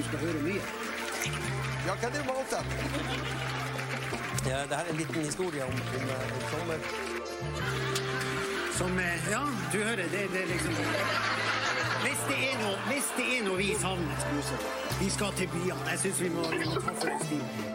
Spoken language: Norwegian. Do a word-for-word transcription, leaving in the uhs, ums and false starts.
du skal høre mye. Ja, hva er det valgt da? Ja, det her er en liten historie om, om, om sommer. Som, ja, du hører, det, det er liksom... Hvis det er noe, hvis det er noe vi savner, vi skal til byene. Jeg synes vi må, vi må ta for en stil.